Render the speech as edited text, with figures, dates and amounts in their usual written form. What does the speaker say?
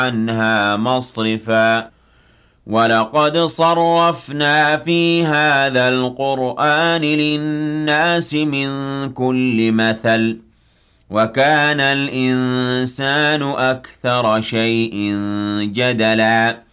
عَنْهَا مَصْرِفًا وَلَقَدْ صَرَّفْنَا فِي هَذَا الْقُرْآنِ لِلنَّاسِ مِنْ كُلِّ مَثَلٍ وَكَانَ الْإِنسَانُ أَكْثَرَ شَيْءٍ جَدَلًا